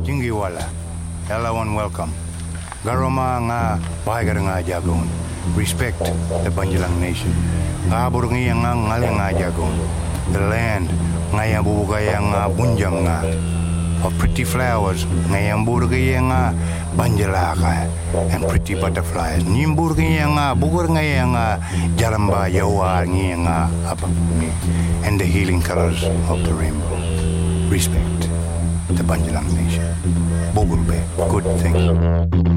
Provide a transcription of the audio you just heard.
Jingiwala, everyone welcome. Garoma nga bahagar nga jagon. Respect the Banjalang nation. Abur nga ngaling nga jagon. The land nga bubugay nga bunjang nga. Of pretty flowers nga burgay nga banjalaka and pretty butterflies. Nimburgay nga bugur nga jaramba yawa nga apapuni and the healing colors of the rainbow. Respect the Banjalang nation. Bugurbe, good thing.